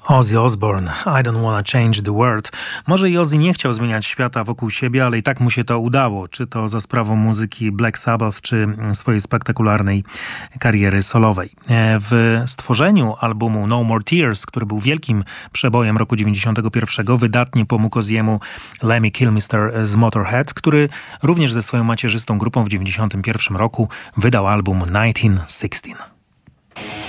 Ozzy Osbourne, I don't wanna change the world. Może i Ozzy nie chciał zmieniać świata wokół siebie, ale i tak mu się to udało. Czy to za sprawą muzyki Black Sabbath, czy swojej spektakularnej kariery solowej. W stworzeniu albumu No More Tears, który był wielkim przebojem roku 91, wydatnie pomógł Ozzy'emu Lemmy Kilmister z Motorhead, który również ze swoją macierzystą grupą w 91 roku wydał album 1916.